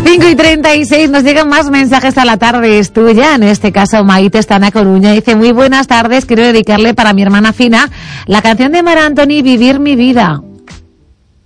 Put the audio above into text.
5:36, nos llegan más mensajes a la tarde, es tuya, en este caso Maite está en A Coruña, dice: muy buenas tardes, quiero dedicarle para mi hermana Fina la canción de Mar Anthony, Vivir mi vida.